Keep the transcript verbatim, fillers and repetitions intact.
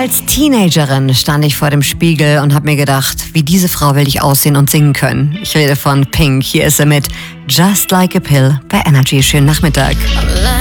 Als Teenagerin stand ich vor dem Spiegel und habe mir gedacht, wie diese Frau will ich aussehen und singen können. Ich rede von Pink. Hier ist er mit Just Like a Pill bei Energy. Schönen Nachmittag.